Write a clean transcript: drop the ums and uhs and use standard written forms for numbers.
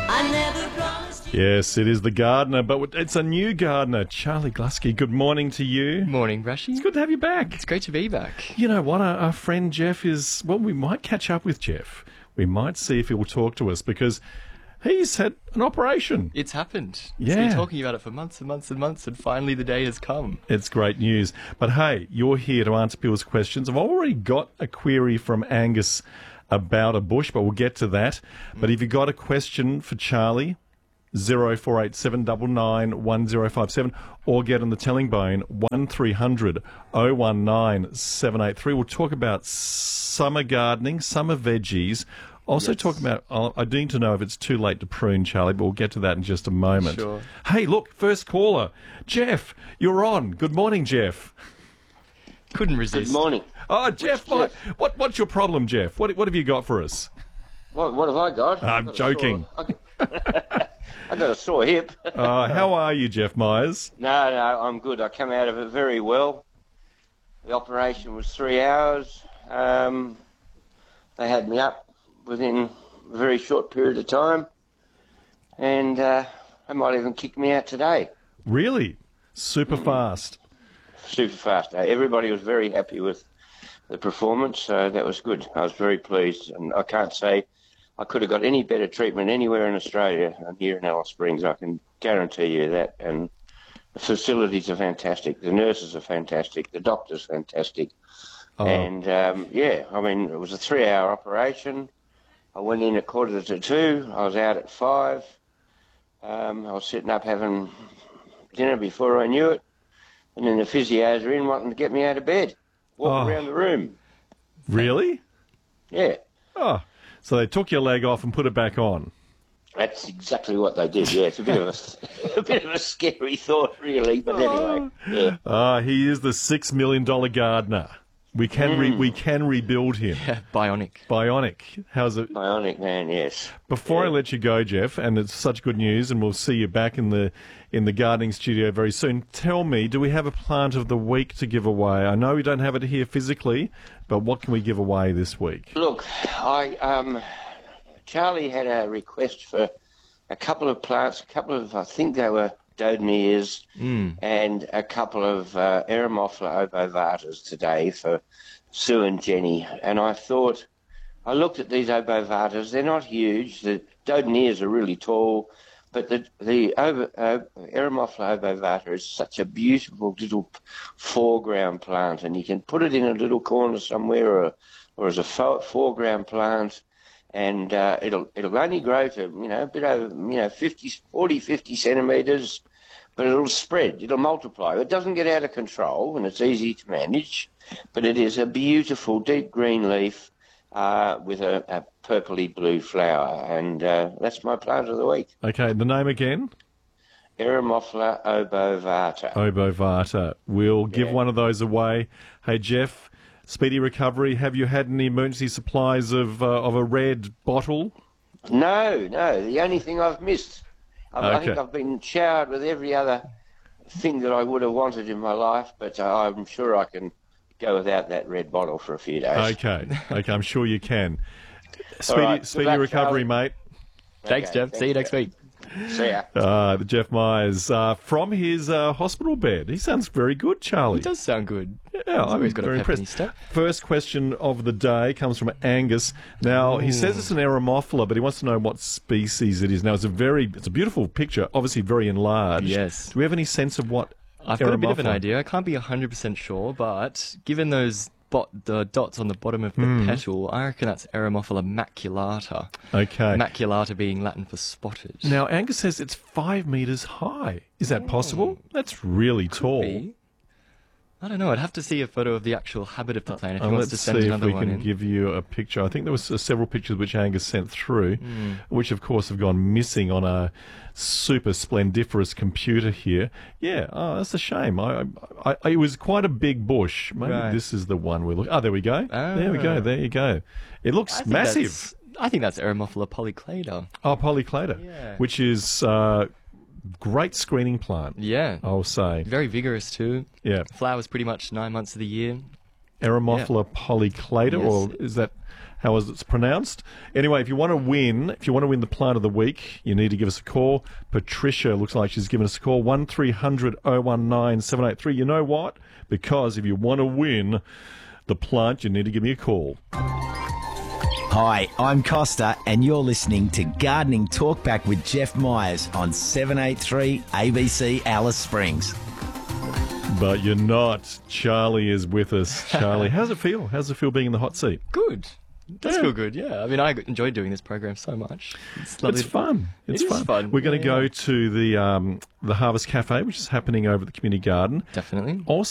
I never promised you. Yes, it is the gardener, but it's a new gardener. Charlie Glusky, good morning to you. Morning, Brashy. It's good to have you back. It's great to be back. You know what, our friend Jeff is... Well, we might catch up with Jeff. We might see if he will talk to us because he's had an operation. It's happened. Yeah. He's been talking about it for months and months and months, and finally the day has come. It's great news. But hey, you're here to answer people's questions. I've already got a query from Angus about a bush, but we'll get to that. But if you've got a question for Charlie, 0487 99 1057, or get on the telling bone 1300 019 783. We'll talk about summer gardening, summer veggies. Also talk about, I do need to know if it's too late to prune, Charlie, but we'll get to that in just a moment. Sure. Hey, look, first caller. Jeff, you're on. Good morning, Jeff. Couldn't resist. Good morning. Oh, Jeff, what's your problem, Jeff? What have you got for us? What have I got? I'm joking. I got a sore hip. How are you, Jeff Myers? No, I'm good. I come out of it very well. The operation was 3 hours. They had me up within a very short period of time, and they might even kick me out today. Really? Super fast. Super fast. Everybody was very happy with the performance, so that was good. I was very pleased, and I can't say I could have got any better treatment anywhere in Australia than here in Alice Springs. I can guarantee you that. And the facilities are fantastic. The nurses are fantastic. The doctor's fantastic. And, I mean, it was a 3-hour operation. I went in at 1:45. I was out at 5. I was sitting up having dinner before I knew it. And then the physios are in wanting to get me out of bed, walk around the room. Really? Yeah. Oh, so they took your leg off and put it back on. That's exactly what they did. Yeah, it's a bit of a scary thought, really. But anyway, yeah. He is the $6 million gardener. We can rebuild him. Yeah, bionic. Bionic. How's it? Bionic man, yes. Before I let you go, Jeff, and it's such good news, and we'll see you back in the gardening studio very soon. Tell me, do we have a plant of the week to give away? I know we don't have it here physically, but what can we give away this week? Look, Charlie had a request for a couple of plants, I think they were Doedenias, and a couple of Eremophila obovatas today for Sue and Jenny. And I looked at these obovatas, they're not huge. The Doedenias are really tall, but the Eremophila obovata is such a beautiful little foreground plant, and you can put it in a little corner somewhere or as a foreground plant. And it'll only grow to, a bit over, 50 centimetres, but it'll spread, it'll multiply. It doesn't get out of control, and it's easy to manage, but it is a beautiful deep green leaf with a purpley blue flower, and that's my plant of the week. Okay, the name again? Eremophila obovata. Obovata. We'll give one of those away. Hey, Jeff, speedy recovery. Have you had any emergency supplies of a red bottle? No. The only thing I've missed. I think I've been showered with every other thing that I would have wanted in my life, but I'm sure I can go without that red bottle for a few days. Okay, I'm sure you can. right, Speedy good luck, recovery, Charlie. mate. Thanks, Jeff. See you next week. See ya. Jeff Myers from his hospital bed. He sounds very good, Charlie. It does sound good. Yeah, He's I'm always got a very pep in impressed. his step. First question of the day comes from Angus. Now, he says it's an Eremophila, but he wants to know what species it is. Now, it's a beautiful picture, obviously very enlarged. Yes. Do we have any sense of what I've got a bit of an Eremophila? idea. I can't be 100% sure, but given those the dots on the bottom of the petal, I reckon that's Eremophila maculata. Okay. Maculata being Latin for spotted. Now, Angus says it's 5 metres high. Is that possible? That's really tall. Be. I don't know. I'd have to see a photo of the actual habit of the plant if he wants Let's to send see if another we one can in. give you a picture. I think there was several pictures which Angus sent through, which of course have gone missing on a super splendiferous computer here. Yeah, that's a shame. It was quite a big bush. Maybe this is the one we're looking. Oh, there we go. There we go. There you go. It looks massive. I think that's Eremophila polyclada. Oh, polyclada, which is great screening plant. Yeah. I'll say. Very vigorous too. Yeah. Flowers pretty much 9 months of the year. Eremophila polyclada, Yes. or is that how is it pronounced? Anyway, if you want to win the plant of the week, you need to give us a call. Patricia looks like she's given us a call, 1300 019 783. You know what? Because if you want to win the plant, you need to give me a call. Hi, I'm Costa, and you're listening to Gardening Talkback with Jeff Myers on 783 ABC Alice Springs. But you're not. Charlie is with us. Charlie, how's it feel? How's it feel being in the hot seat? Good. Does Yeah. feel good, yeah. I mean, I enjoy doing this program so much. It's lovely. It's fun. It's It is fun. We're going to Yeah, go to the Harvest Cafe, which is happening over at the community garden. Definitely. Also,